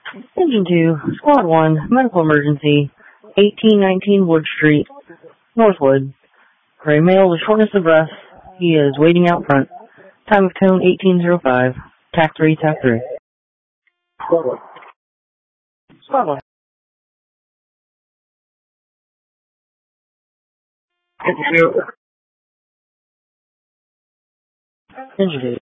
Engine 2, Squad 1, medical emergency, 1819 Wood Street, Northwood. Gray male with shortness of breath. He is waiting out front. Time of tone 1805. TAC 3, TAC 3. Squad 1. Squad 1. Engine 2. Engine 2.